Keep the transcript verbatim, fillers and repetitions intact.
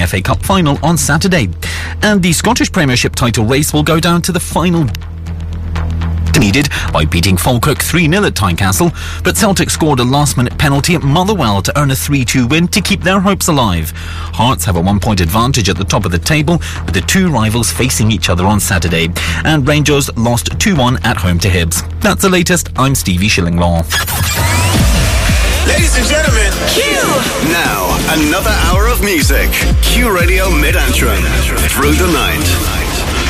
the F A Cup final on Saturday. And the Scottish Premiership title race will go down to the final needed by beating Falkirk three nil at Tynecastle, but Celtic scored a last-minute penalty at Motherwell to earn a three two win to keep their hopes alive. Hearts have a one-point advantage at the top of the table, with the two rivals facing each other on Saturday. And Rangers lost two one at home to Hibs. That's the latest. I'm Stevie Shillinglaw. Ladies and gentlemen, Q! Now, another hour of music. Q Radio Mid-Antrim. Through the night.